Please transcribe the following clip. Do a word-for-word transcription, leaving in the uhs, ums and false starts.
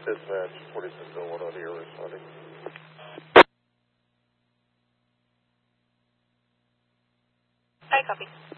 Dispatch, forty-six oh one oh, you're responding. I copy.